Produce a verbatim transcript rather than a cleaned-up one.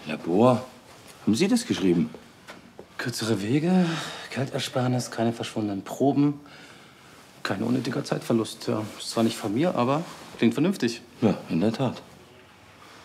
Labor? Haben Sie das geschrieben? Kürzere Wege, Geldersparnis, keine verschwundenen Proben, kein unnötiger Zeitverlust. Ja, ist zwar nicht von mir, aber klingt vernünftig. Ja, in der Tat.